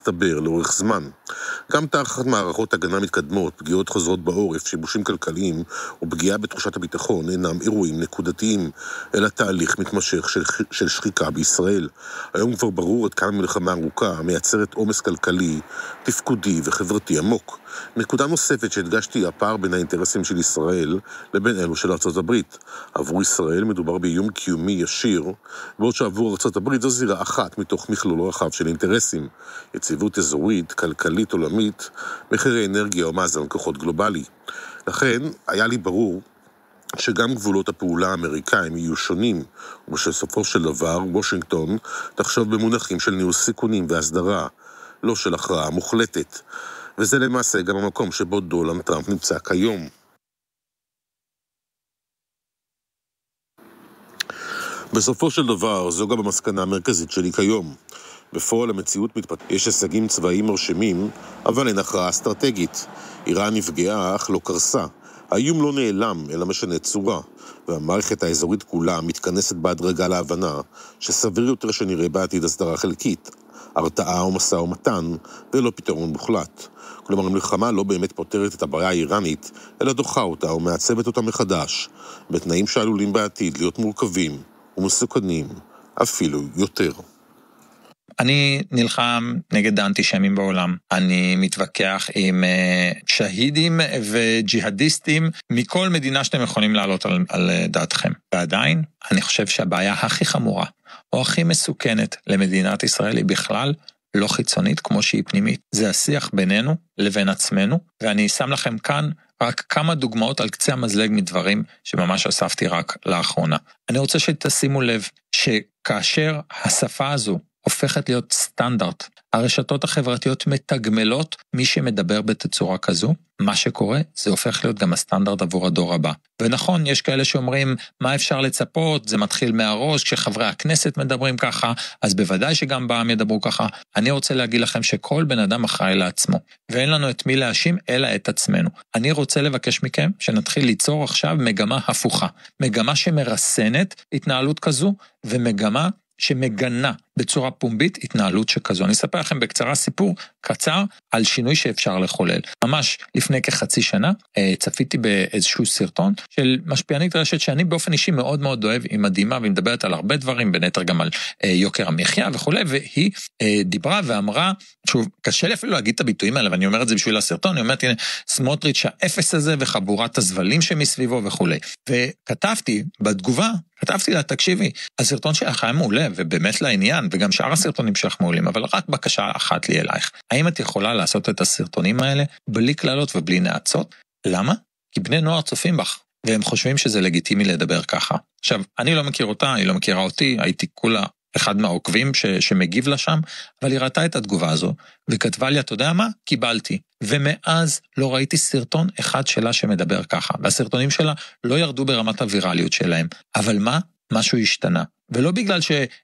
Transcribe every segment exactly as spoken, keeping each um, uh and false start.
תבר לאורך זמן. גם תחת מערכות הגנה מתקדמות, פגיעות חוזרות בעורף, שיבושים כלכליים ופגיעה בתחושת הביטחון אינם אירועים נקודתיים, אלא תהליך מתמשך של, של שחיקה בישראל. היום כבר ברור עד כמה מלחמה ארוכה מייצרת עומס כלכלי, תפקודי וחברתי עמוק. נקודה נוספת שהדגשתי היא הפער בין האינטרסים של ישראל לבין אלו של ארצות הברית. עבור ישראל מדובר באיום קיומי ישיר, בעוד שעבור ארצות הברית זו זירה אחת מתוך מכלול רחב של אינטרסים. יציבות אזורית, כלכלית עולמית, מחירי אנרגיה או מאזן כוחות גלובלי. לכן היה לי ברור שגם גבולות הפעולה האמריקאים יהיו שונים, ובסופו של דבר וושינגטון תחשוב במונחים של ניהול סיכונים והסדרה, לא של הכרעה מוחלטת. וזה למעשה גם המקום שבו דונלד טראמפ נמצא כיום. בסופו של דבר, זו גם המסקנה המרכזית שלי כיום. בפועל המציאות מתפתחת. יש הישגים צבאיים מרשימים, אבל אין הכרעה אסטרטגית. איראן נפגעה, אך לא קרסה. האיום לא נעלם, אלא משנה צורה, והמערכת האזורית כולה מתכנסת בהדרגה להבנה, שסביר יותר שנראה בעתיד הסדרה חלקית, הרתעה או משא ומתן, ולא פתרון מוחלט. כלומר, המלחמה לא באמת פותרת את הבעיה האיראנית, אלא דוחה אותה ומעצבת אותה מחדש, בתנאים שעלולים בעתיד להיות מורכבים ומסוכנים, אפילו יותר. אני נלחם נגד האנטישמים בעולם. אני מתווכח עם uh, שהידים וג'יהדיסטים מכל מדינה שאתם יכולים לעלות על, על דעתכם. ועדיין, אני חושב שהבעיה הכי חמורה, או הכי מסוכנת למדינת ישראל היא בכלל לא חיצונית כמו שהיא פנימית. זה השיח בינינו לבין עצמנו, ואני שם לכם כאן רק כמה דוגמאות על קצה המזלג מדברים שממש אספתי רק לאחרונה. אני רוצה שתשימו לב שכאשר השפה הזו הופכת להיות סטנדרט, הרשתות החברתיות מתגמלות מי שמדבר בתצורה כזו, מה שקורה זה הופך להיות גם הסטנדרט עבור הדור הבא. ונכון, יש כאלה שאומרים מה אפשר לצפות, זה מתחיל מהראש, כשחברי הכנסת מדברים ככה, אז בוודאי שגם בעם ידברו ככה. אני רוצה להגיד לכם שכל בן אדם אחראי לעצמו, ואין לנו את מי להאשים אלא את עצמנו. אני רוצה לבקש מכם שנתחיל ליצור עכשיו מגמה הפוכה, מגמה שמרסנת התנהלות כזו, ומגמה שמגנה בצורה פומבית התנהלות שכזו. אני אספר לכם בקצרה סיפור קצר על שינוי שאפשר לחולל. ממש לפני כחצי שנה צפיתי באיזשהו סרטון של משפיענית רשת שאני באופן אישי מאוד מאוד אוהב, היא מדהימה והיא מדברת על הרבה דברים, בין היתר גם על יוקר המחיה וכו', והיא דיברה ואמרה, שוב, קשה לי אפילו להגיד את הביטויים האלה, ואני אומר את זה בשביל הסרטון, אני אומרת, הנה, סמוטריץ' האפס הזה וחבורת הזבלים שמסביבו וכו'. וכתבתי בתגובה, כתבתי לה, תקשיבי, הסרטון שלך היה מעולה ובאמת לעניין, וגם שאר הסרטונים שלך מעולים, אבל רק בקשה אחת לי אלייך. האם את יכולה לעשות את הסרטונים האלה בלי כללות ובלי נעצות? למה? כי בני נוער צופים בך, והם חושבים שזה לגיטימי לדבר ככה. עכשיו, אני לא מכיר אותה, היא לא מכירה אותי, הייתי כולה אחד מהעוקבים ש, שמגיב לה שם, אבל היא ראתה את התגובה הזו, וכתבה לי, אתה יודע מה? קיבלתי. ומאז לא ראיתי סרטון אחד שלה שמדבר ככה, והסרטונים שלה לא ירדו ברמת הווירליות שלהם. אבל מה? משהו השתנה. ולא בגלל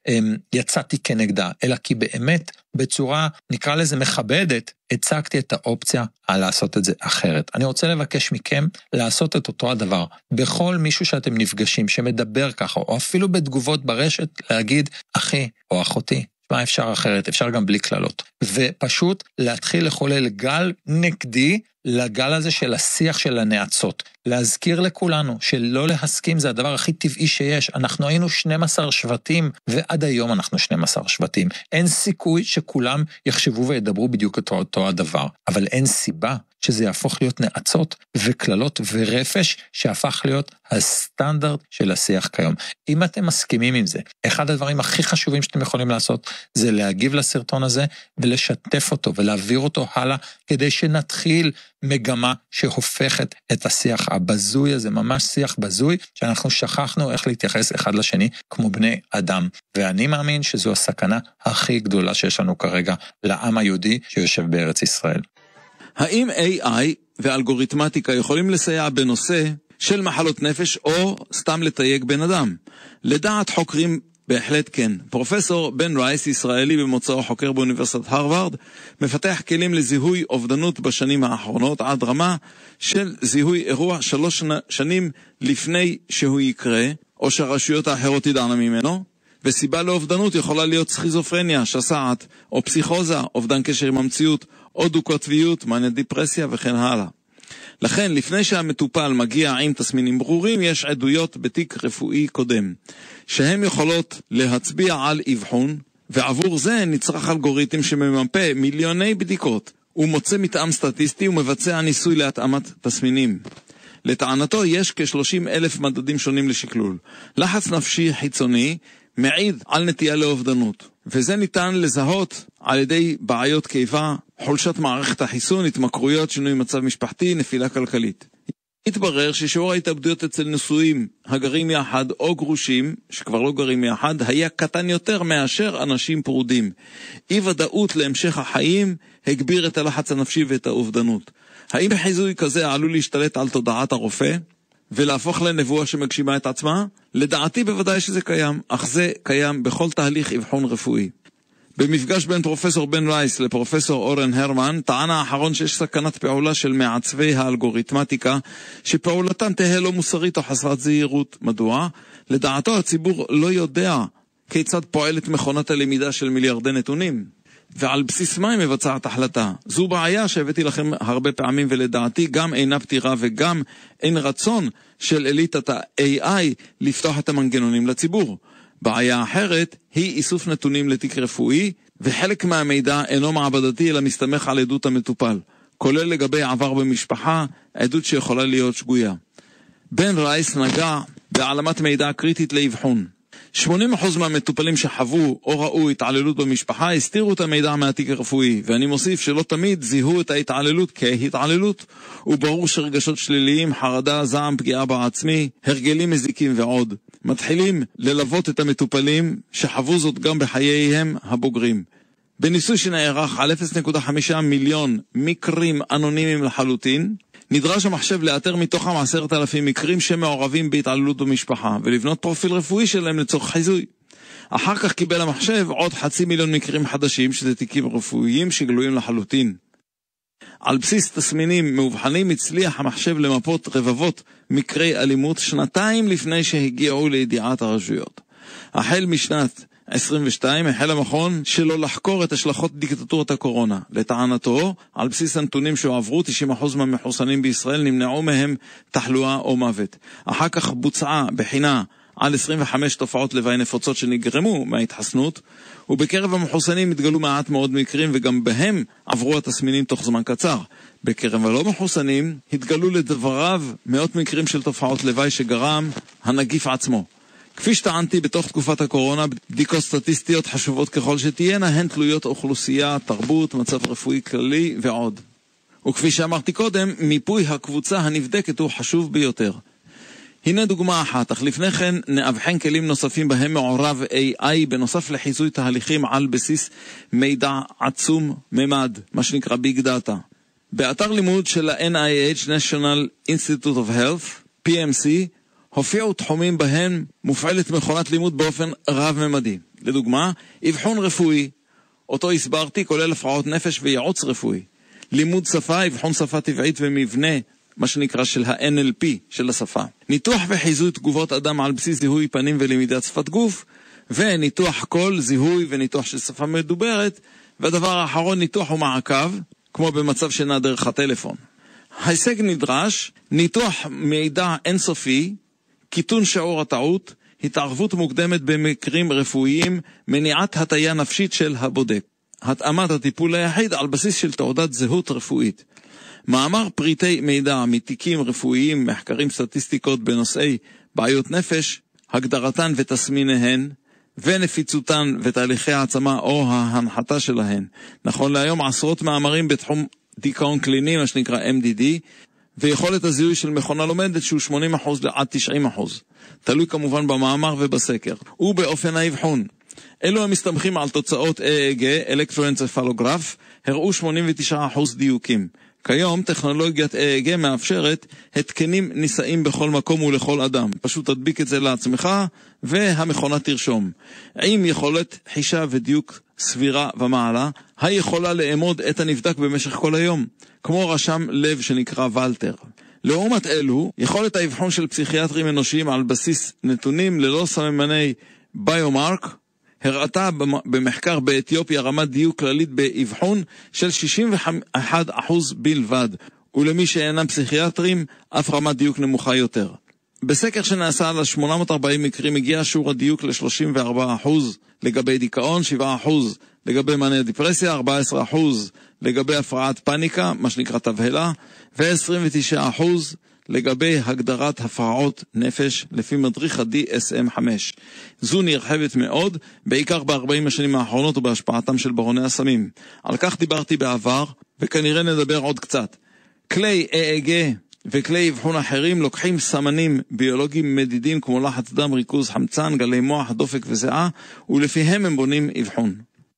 שיצאתי כנגדה, אלא כי באמת בצורה, נקרא לזה מכבדת, הצגתי את האופציה על לעשות את זה אחרת. אני רוצה לבקש מכם לעשות את אותו הדבר. בכל מישהו שאתם נפגשים, שמדבר ככה, או אפילו בתגובות ברשת, להגיד, אחי או אחותי, מה אפשר אחרת? אפשר גם בלי כללות. ופשוט להתחיל לחולל גל נגדי לגל הזה של השיח של הנעצות. להזכיר לכולנו שלא להסכים זה הדבר הכי טבעי שיש. אנחנו היינו שנים עשר שבטים, ועד היום אנחנו שנים עשר שבטים. אין סיכוי שכולם יחשבו וידברו בדיוק את אותו הדבר. אבל אין סיבה שזה יהפוך להיות נעצות וכללות ורפש שהפך להיות הסטנדרט של השיח כיום. אם אתם מסכימים עם זה, אחד הדברים הכי חשובים שאתם יכולים לעשות זה להגיב לסרטון הזה ולשתף אותו ולהעביר אותו הלאה כדי שנתחיל מגמה שהופכת את השיח הבזוי הזה, ממש שיח בזוי, שאנחנו שכחנו איך להתייחס אחד לשני כמו בני אדם. ואני מאמין שזו הסכנה הכי גדולה שיש לנו כרגע לעם היהודי שיושב בארץ ישראל. האם איי איי ואלגוריתמטיקה יכולים לסייע בנושא של מחלות נפש או סתם לתייג בן אדם? לדעת חוקרים בהחלט כן. פרופסור בן רייס, ישראלי במוצאו, חוקר באוניברסיטת הרווארד, מפתח כלים לזיהוי אובדנות בשנים האחרונות עד רמה של זיהוי אירוע שלוש שנים לפני שהוא יקרה, או שהרשויות האחרות ידענה ממנו. וסיבה לאובדנות יכולה להיות סכיזופרניה, שסעת, או פסיכוזה, אובדן קשר עם המציאות, או דו-קוטביות, מניה דיפרסיה וכן הלאה. לכן, לפני שהמטופל מגיע עם תסמינים ברורים, יש עדויות בתיק רפואי קודם, שהן יכולות להצביע על אבחון, ועבור זה נצרך אלגוריתם שממפה מיליוני בדיקות, הוא מוצא מתאם סטטיסטי ומבצע ניסוי להתאמת תסמינים. לטענתו יש כ-שלושים אלף מדדים שונים לשקלול. לחץ נפשי חיצוני מעיד על נטייה לאובדנות, וזה ניתן לזהות על ידי בעיות קיבה, חולשת מערכת החיסון, התמכרויות, שינוי מצב משפחתי, נפילה כלכלית. התברר ששיעור ההתאבדויות אצל נשואים הגרים יחד או גרושים, שכבר לא גרים יחד, היה קטן יותר מאשר אנשים פרודים. אי ודאות להמשך החיים הגביר את הלחץ הנפשי ואת האובדנות. האם חיזוי כזה עלול להשתלט על תודעת הרופא ולהפוך לנבואה שמגשימה את עצמה? לדעתי בוודאי שזה קיים, אך זה קיים בכל תהליך אבחון רפואי. במפגש בין פרופסור בן רייס לפרופסור אורן הרמן, טען האחרון שיש סכנת פעולה של מעצבי האלגוריתמטיקה, שפעולתם תהיה לא מוסרית או חסרת זהירות. מדוע? לדעתו הציבור לא יודע כיצד פועלת מכונת הלמידה של מיליארדי נתונים, ועל בסיס מה היא מבצעת החלטה. זו בעיה שהבאתי לכם הרבה פעמים, ולדעתי גם אינה פתירה וגם אין רצון של אליטת ה-איי איי לפתוח את המנגנונים לציבור. בעיה אחרת היא איסוף נתונים לתיק רפואי, וחלק מהמידע אינו מעבדתי אלא מסתמך על עדות המטופל, כולל לגבי עבר במשפחה, עדות שיכולה להיות שגויה. בן רייס נגע בהעלמת מידע קריטית לאבחון. שמונים אחוז מהמטופלים שחוו או ראו התעללות במשפחה הסתירו את המידע מהתיק הרפואי, ואני מוסיף שלא תמיד זיהו את ההתעללות כהתעללות, וברור שרגשות שליליים, חרדה, זעם, פגיעה בעצמי, הרגלים מזיקים ועוד מתחילים ללוות את המטופלים שחוו זאת גם בחייהם הבוגרים. בניסוי שנערך על אפס נקודה חמש מיליון מקרים אנונימיים לחלוטין, נדרש המחשב לאתר מתוכם עשרת אלפים מקרים שמעורבים בהתעללות במשפחה, ולבנות פרופיל רפואי שלהם לצורך חיזוי. אחר כך קיבל המחשב עוד חצי מיליון מקרים חדשים, שזה תיקים רפואיים שגלויים לחלוטין. על בסיס תסמינים מאובחנים הצליח המחשב למפות רבבות מקרי אלימות שנתיים לפני שהגיעו לידיעת הרשויות. החל משנת עשרים ושתיים החל המכון שלא לחקור את השלכות דיקטטורת הקורונה. לטענתו, על בסיס הנתונים שהועברו, תשעים אחוז מהמחוסנים בישראל נמנעו מהם תחלואה או מוות. אחר כך בוצעה בחינה על עשרים וחמש תופעות לוואי נפוצות שנגרמו מההתחסנות, ובקרב המחוסנים התגלו מעט מאוד מקרים, וגם בהם עברו התסמינים תוך זמן קצר. בקרב הלא מחוסנים התגלו לדבריו מאות מקרים של תופעות לוואי שגרם הנגיף עצמו. כפי שטענתי, בתוך תקופת הקורונה, בדיקות סטטיסטיות חשובות ככל שתהיינה, הן תלויות אוכלוסייה, תרבות, מצב רפואי כללי ועוד. וכפי שאמרתי קודם, מיפוי הקבוצה הנבדקת הוא חשוב ביותר. הנה דוגמה אחת, אך לפני כן נאבחן כלים נוספים בהם מעורב איי איי, בנוסף לחיזוי תהליכים על בסיס מידע עצום ממד, מה שנקרא ביג דאטה. באתר לימוד של ה-אן איי אייץ' National Institute of Health, פי אם סי, הופיעו תחומים בהם מופעלת מכונת לימוד באופן רב-ממדי. לדוגמה, אבחון רפואי, אותו הסברתי, כולל הפרעות נפש וייעוץ רפואי. לימוד שפה, אבחון שפה טבעית ומבנה, מה שנקרא של ה-אן אל פי של השפה. ניתוח וחיזוי תגובות אדם על בסיס זיהוי פנים ולמידת שפת גוף, וניתוח קול, זיהוי וניתוח של שפה מדוברת, והדבר האחרון, ניתוח ומעקב, כמו במצב שינה דרך הטלפון. ההישג נדרש, ניתוח מידע אינסופי, קיטון שיעור הטעות, התערבות מוקדמת במקרים רפואיים, מניעת הטיה נפשית של הבודק. התאמת הטיפול היחיד על בסיס של תעודת זהות רפואית. מאמר פריטי מידע מתיקים רפואיים, מחקרים סטטיסטיקות בנושאי בעיות נפש, הגדרתן ותסמיניהן, ונפיצותן ותהליכי העצמה או ההנחתה שלהן. נכון להיום עשרות מאמרים בתחום דיכאון קליני, מה שנקרא אם די די, ויכולת הזיהוי של מכונה לומדת שהוא שמונים אחוז עד תשעים אחוז. תלוי כמובן במאמר ובסקר. ובאופן האבחון. אלו המסתמכים על תוצאות איי אי ג'י, אלקטרואנצפלוגרף, הראו שמונים ותשעה אחוז דיוקים. כיום טכנולוגיית איי אי ג'י מאפשרת התקנים נישאים בכל מקום ולכל אדם. פשוט תדביק את זה לעצמך והמכונה תרשום. עם יכולת חישה ודיוק סבירה ומעלה, היכולה לאמוד את הנבדק במשך כל היום, כמו רשם לב שנקרא ולטר. לעומת אלו, יכולת האבחון של פסיכיאטרים אנושיים על בסיס נתונים ללא סממני ביומרק הראתה במחקר באתיופיה רמת דיוק כללית באבחון של שישים ואחד אחוז בלבד, ולמי שאינם פסיכיאטרים אף רמת דיוק נמוכה יותר. בסקר שנעשה על שמונה מאות וארבעים מקרים הגיע שיעור הדיוק ל-שלושים וארבעה אחוז לגבי דיכאון, שבעה אחוז לגבי מניה דיפרסיה, ארבעה עשר אחוז לגבי הפרעת פאניקה, מה שנקרא תבהלה, ו-עשרים ותשעה אחוז לגבי הגדרת הפרעות נפש לפי מדריך ה-די אס אם חמש. זו נרחבת מאוד, בעיקר ב-ארבעים השנים האחרונות ובהשפעתם של ברוני הסמים. על כך דיברתי בעבר, וכנראה נדבר עוד קצת. כלי אי אי גי וכלי אבחון אחרים לוקחים סמנים ביולוגיים מדידים כמו לחץ דם, ריכוז חמצן, גלי מוח, דופק וזיעה, ולפיהם הם בונים אבחון.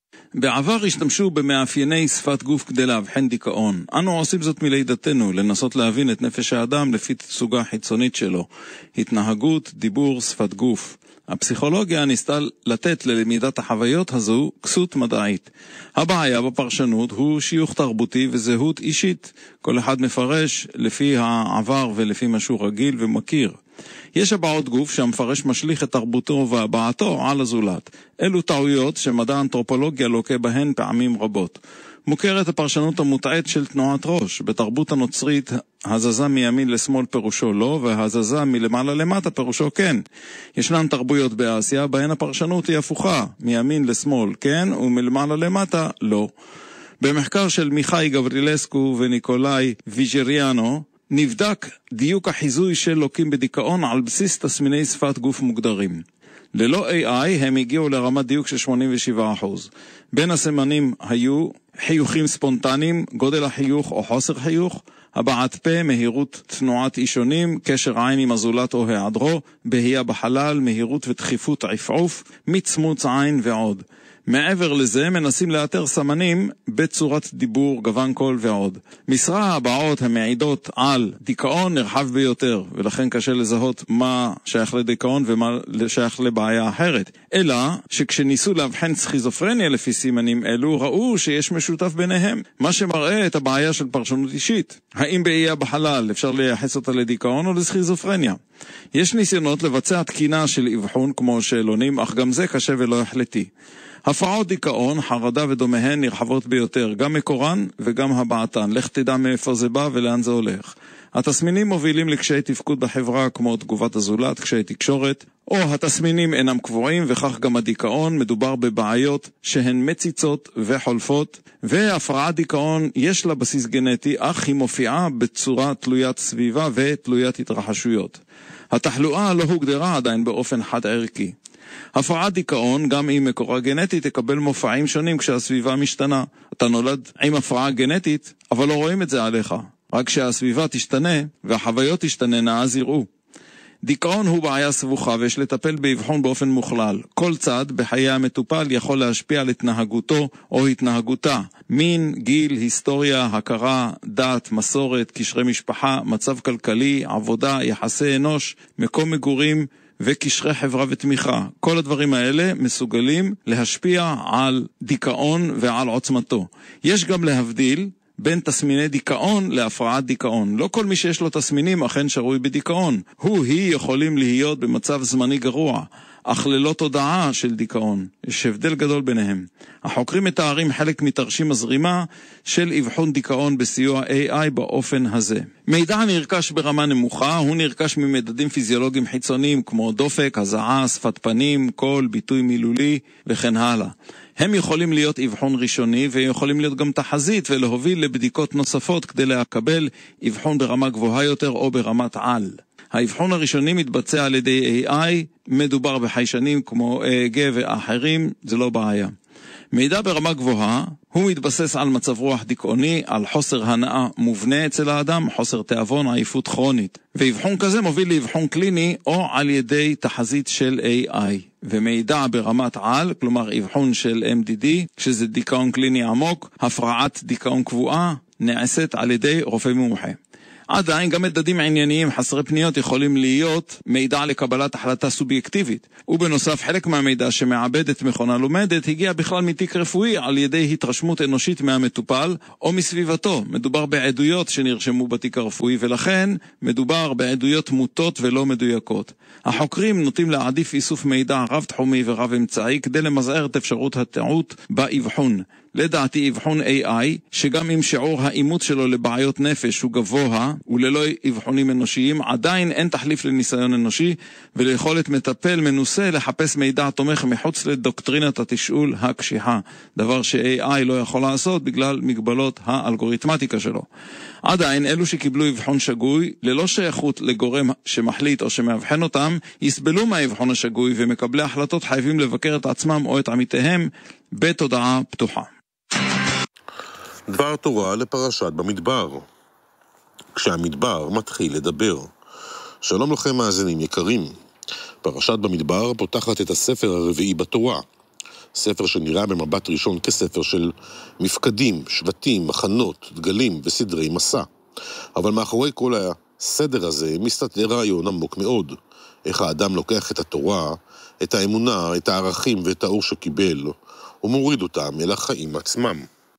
בעבר השתמשו במאפייני שפת גוף כדי להבחן דיכאון. אנו עושים זאת מלידתנו, לנסות להבין את נפש האדם לפי תצוגה חיצונית שלו. התנהגות, דיבור, שפת גוף. הפסיכולוגיה ניסתה לתת ללמידת החוויות הזו כסות מדעית. הבעיה בפרשנות הוא שיוך תרבותי וזהות אישית. כל אחד מפרש לפי העבר ולפי משהו רגיל ומכיר. יש הבעות גוף שהמפרש משליך את תרבותו והבעתו על הזולת. אלו טעויות שמדע האנתרופולוגיה לוקה בהן פעמים רבות. מוכרת הפרשנות המוטעית של תנועת ראש. בתרבות הנוצרית הזזה מימין לשמאל פירושו לא, והזזה מלמעלה למטה פירושו כן. ישנן תרבויות באסיה בהן הפרשנות היא הפוכה, מימין לשמאל כן ומלמעלה למטה לא. במחקר של מיכאי גברילסקו וניקולאי ויג'ריאנו נבדק דיוק החיזוי של לוקים בדיכאון על בסיס תסמיני שפת גוף מוגדרים. ללא איי איי הם הגיעו לרמת דיוק של שמונים ושבעה אחוז. בין הסימנים היו חיוכים ספונטניים, גודל החיוך או חוסר חיוך, הבעת פה, מהירות תנועת אישונים, קשר עין עם הזולת או היעדרו, בהייה בחלל, מהירות ודחיפות עפעוף, מצמוץ עין ועוד. מעבר לזה מנסים לאתר סמנים בצורת דיבור, גוון קול ועוד. מסרה הבעות המעידות על דיכאון נרחב ביותר, ולכן קשה לזהות מה שייך לדיכאון ומה שייך לבעיה אחרת. אלא שכשניסו להבחן סכיזופרניה לפי סימנים אלו, ראו שיש משותף ביניהם, מה שמראה את הבעיה של פרשנות אישית. האם באייה בחלל אפשר לייחס אותה לדיכאון או לסכיזופרניה? יש ניסיונות לבצע תקינה של אבחון כמו שאלונים, אך גם זה קשה ולא החלטי. הפרעות דיכאון, חרדה ודומיהן נרחבות ביותר, גם מקורן וגם הבעתן. לך תדע מאיפה זה בא ולאן זה הולך. התסמינים מובילים לקשיי תפקוד בחברה כמו תגובת הזולת, קשיי תקשורת, או התסמינים אינם קבועים, וכך גם הדיכאון. מדובר בבעיות שהן מציצות וחולפות, והפרעת דיכאון יש לה בסיס גנטי, אך היא מופיעה בצורה תלוית סביבה ותלוית התרחשויות. התחלואה לא הוגדרה עדיין באופן חד ערכי. הפרעת דיכאון, גם אם מקורה גנטית, תקבל מופעים שונים כשהסביבה משתנה. אתה נולד עם הפרעה גנטית, אבל לא רואים את זה עליך. רק כשהסביבה תשתנה והחוויות תשתננה, אז יראו. דיכאון הוא בעיה סבוכה ויש לטפל באבחון באופן מוכלל. כל צד בחיי המטופל יכול להשפיע על התנהגותו או התנהגותה. מין, גיל, היסטוריה, הכרה, דת, מסורת, קשרי משפחה, מצב כלכלי, עבודה, יחסי אנוש, מקום מגורים וקשרי חברה ותמיכה. כל הדברים האלה מסוגלים להשפיע על דיכאון ועל עוצמתו. יש גם להבדיל בין תסמיני דיכאון להפרעת דיכאון. לא כל מי שיש לו תסמינים אכן שרוי בדיכאון. הוא, היא יכולים להיות במצב זמני גרוע, אך ללא תודעה של דיכאון. יש הבדל גדול ביניהם. החוקרים מתארים חלק מתרשים הזרימה של אבחון דיכאון בסיוע איי איי באופן הזה. מידע נרכש ברמה נמוכה, הוא נרכש ממדדים פיזיולוגיים חיצוניים כמו דופק, הזעה, שפת פנים, קול, ביטוי מילולי וכן הלאה. הם יכולים להיות אבחון ראשוני ויכולים להיות גם תחזית ולהוביל לבדיקות נוספות כדי לקבל אבחון ברמה גבוהה יותר או ברמת על. האבחון הראשוני מתבצע על ידי איי איי, מדובר בחיישנים כמו איי גי ואחרים, זה לא בעיה. מידע ברמה גבוהה הוא מתבסס על מצב רוח דיכאוני, על חוסר הנאה מובנה אצל האדם, חוסר תיאבון, עייפות כרונית. ואבחון כזה מוביל לאבחון קליני או על ידי תחזית של איי איי. ומידע ברמת על, כלומר אבחון של אם די די, שזה דיכאון קליני עמוק, הפרעת דיכאון קבועה, נעשית על ידי רופא מומחה. עדיין גם מדדים ענייניים חסרי פניות יכולים להיות מידע לקבלת החלטה סובייקטיבית. ובנוסף, חלק מהמידע שמעבדת מכונה לומדת הגיע בכלל מתיק רפואי על ידי התרשמות אנושית מהמטופל או מסביבתו. מדובר בעדויות שנרשמו בתיק הרפואי, ולכן מדובר בעדויות מוטות ולא מדויקות. החוקרים נוטים להעדיף איסוף מידע רב-תחומי ורב-אמצעי כדי למזער את אפשרות הטעות באבחון. לדעתי אבחון איי איי, שגם אם שיעור האימות שלו לבעיות נפש הוא גבוה וללא אבחונים אנושיים, עדיין אין תחליף לניסיון אנושי וליכולת מטפל מנוסה לחפש מידע תומך מחוץ לדוקטרינת התשאול הקשיחה, דבר ש-איי איי לא יכול לעשות בגלל מגבלות האלגוריתמטיקה שלו. עדיין אלו שקיבלו אבחון שגוי ללא שייכות לגורם שמחליט או שמאבחן אותם יסבלו מהאבחון השגוי, ומקבלי החלטות חייבים לבקר את עצמם או את עמיתיהם בתודעה פתוחה. דבר תורה לפרשת במדבר. כשהמדבר מתחיל לדבר. שלום לכם מאזינים יקרים. פרשת במדבר פותחת את הספר הרביעי בתורה. ספר שנראה במבט ראשון כספר של מפקדים, שבטים, מחנות, דגלים וסדרי מסע. אבל מאחורי כל הסדר הזה מסתתר רעיון עמוק מאוד. איך האדם לוקח את התורה, את האמונה, את הערכים ואת האור שקיבל, ומוריד אותם אל החיים עצמם.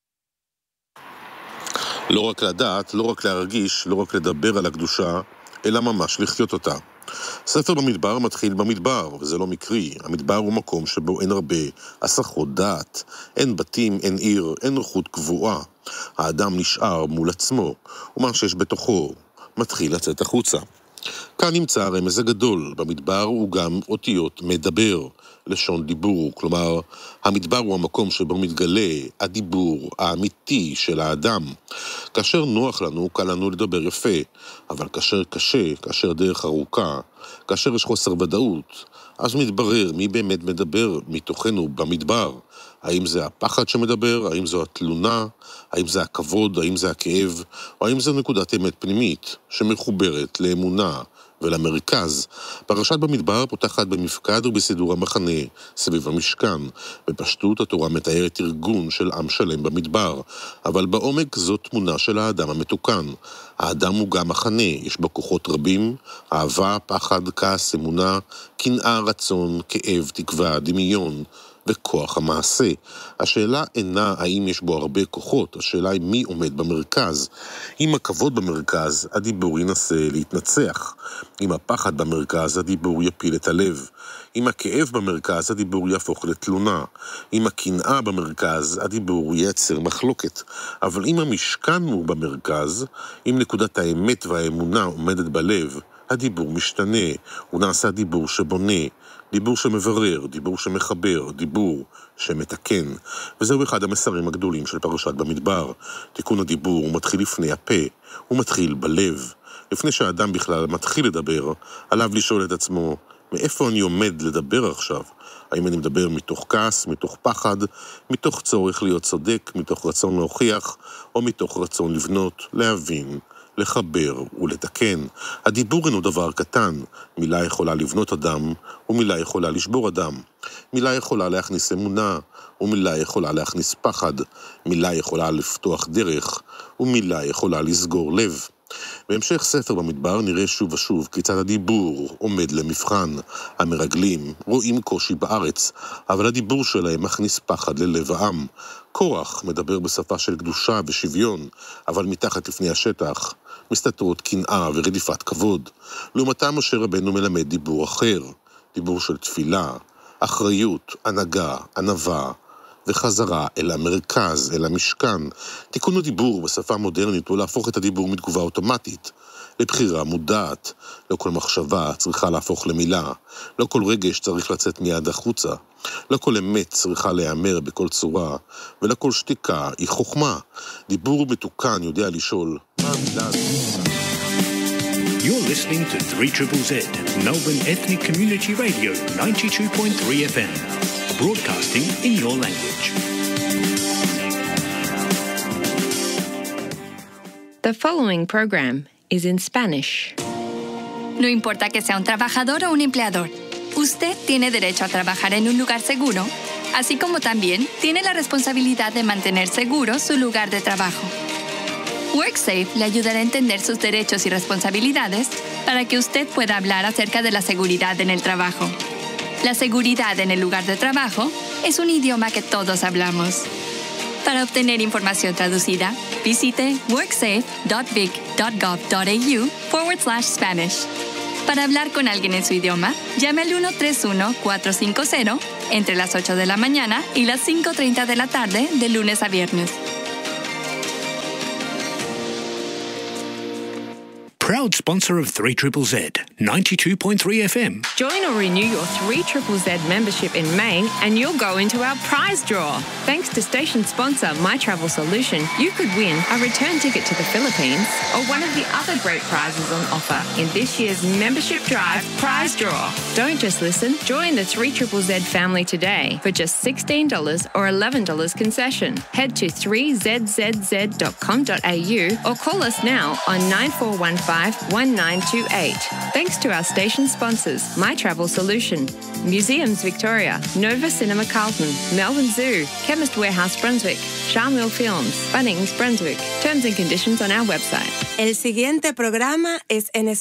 לא רק לדעת, לא רק להרגיש, לא רק לדבר על הקדושה, אלא ממש לחיות אותה. ספר במדבר מתחיל במדבר, וזה לא מקרי. המדבר הוא מקום שבו אין הרבה הסחות דעת, אין בתים, אין עיר, אין רוחות קבועה. האדם נשאר מול עצמו, ומה שיש בתוכו מתחיל לצאת החוצה. כאן נמצא הרמז הגדול. במדבר הוא גם אותיות מדבר, לשון דיבור. כלומר, המדבר הוא המקום שבו מתגלה הדיבור האמיתי של האדם. כאשר נוח לנו, קל לנו לדבר יפה, אבל כאשר קשה, כאשר דרך ארוכה, כאשר יש חוסר ודאות, אז מתברר מי באמת מדבר מתוכנו במדבר. האם זה הפחד שמדבר? האם זו התלונה? האם זה הכבוד? האם זה הכאב? או האם זה נקודת אמת פנימית שמחוברת לאמונה ולמרכז? פרשת במדבר פותחת במפקד ובסידור המחנה סביב המשכן. בפשטות התורה מתארת ארגון של עם שלם במדבר, אבל בעומק זו תמונה של האדם המתוקן. האדם הוא גם מחנה, יש בו כוחות רבים, אהבה, פחד, כעס, אמונה, קנאה, רצון, כאב, תקווה, דמיון וכוח המעשה. השאלה אינה האם יש בו הרבה כוחות, השאלה היא מי עומד במרכז. אם הכבוד במרכז, הדיבור ינסה להתנצח. אם הפחד במרכז, הדיבור יפיל את הלב. אם הכאב במרכז, הדיבור יהפוך לתלונה. אם הקנאה במרכז, הדיבור ייצר מחלוקת. אבל אם המשכן הוא במרכז, אם נקודת האמת והאמונה עומדת בלב, הדיבור משתנה. הוא נעשה דיבור שבונה, דיבור שמברר, דיבור שמחבר, דיבור שמתקן. וזהו אחד המסרים הגדולים של פרשת במדבר. תיקון הדיבור הוא מתחיל לפני הפה, הוא מתחיל בלב. לפני שהאדם בכלל מתחיל לדבר, עליו לשאול את עצמו, מאיפה אני עומד לדבר עכשיו? האם אני מדבר מתוך כעס, מתוך פחד, מתוך צורך להיות צודק, מתוך רצון להוכיח, או מתוך רצון לבנות, להבין, לחבר ולתקן. הדיבור אינו דבר קטן. מילה יכולה לבנות אדם, ומילה יכולה לשבור אדם. מילה יכולה להכניס אמונה, ומילה יכולה להכניס פחד. מילה יכולה לפתוח דרך, ומילה יכולה לסגור לב. בהמשך ספר במדבר נראה שוב ושוב כיצד הדיבור עומד למבחן. המרגלים רואים קושי בארץ, אבל הדיבור שלהם מכניס פחד ללב העם. קורח מדבר בשפה של קדושה ושוויון, אבל מתחת לפני השטח מסתתרות קנאה ורדיפת כבוד. לעומתם משה רבנו מלמד דיבור אחר, דיבור של תפילה, אחריות, הנהגה, ענווה וחזרה אל המרכז, אל המשכן. תיקון הדיבור בשפה מודרנית הוא להפוך את הדיבור מתגובה אוטומטית לבחירה מודעת. לא כל מחשבה צריכה להפוך למילה, לא כל רגש צריך לצאת מיד החוצה, לא כל אמת צריכה להיאמר בכל צורה, ולא כל שתיקה היא חוכמה. דיבור מתוקן יודע לשאול מה המילה הזאת. You're listening to three Z Z, Melbourne Ethnic Community Radio, ninety-two point three F M, broadcasting in your language. The following program is in Spanish. No importa que sea un trabajador o un empleador, usted tiene derecho a trabajar en un lugar seguro, así como también tiene la responsabilidad de mantener seguro su lugar de trabajo. WorkSafe le ayudará a entender sus derechos y responsabilidades para que usted pueda hablar acerca de la seguridad en el trabajo. La seguridad en el lugar de trabajo es un idioma que todos hablamos. Para obtener información traducida, visite worksafe.vic.gov.au forward slash Spanish. Para hablar con alguien en su idioma, llame al uno tres uno, cuatro cinco cero entre las ocho de la mañana y las cinco treinta de la tarde de lunes a viernes. Proud sponsor of three Z Z Z, ninety-two point three F M. Join or renew your three Z Z Z membership in May and you'll go into our prize draw. Thanks to station sponsor My Travel Solution, you could win a return ticket to the Philippines or one of the other great prizes on offer in this year's Membership Drive prize draw. Don't just listen, join the three Z Z Z family today for just sixteen dollars or eleven dollars concession. Head to three z z z dot com dot a u or call us now on nine four one five, one nine two eight. Thanks to our station sponsors, My Travel Solution, Museums Victoria, Nova Cinema Carlton, Melbourne Zoo, Chemist Warehouse Brunswick, Charmwell Films, Bunnings Brunswick. Terms and conditions on our website. El siguiente programa es en